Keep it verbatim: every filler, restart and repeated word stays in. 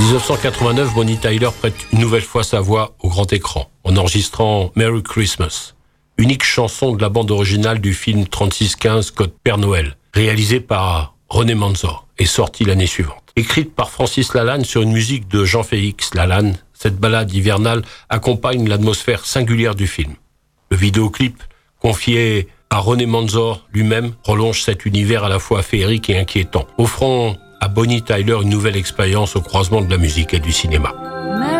dix-neuf cent quatre-vingt-neuf, Bonnie Tyler prête une nouvelle fois sa voix au grand écran, en enregistrant Merry Christmas, unique chanson de la bande originale du film trente-six quinze Code Père Noël, réalisé par René Manzor et sorti l'année suivante. Écrite par Francis Lalanne sur une musique de Jean-Félix Lalanne, cette ballade hivernale accompagne l'atmosphère singulière du film. Le vidéoclip, confié à René Manzor lui-même, prolonge cet univers à la fois féerique et inquiétant, offrant à Bonnie Tyler une nouvelle expérience au croisement de la musique et du cinéma.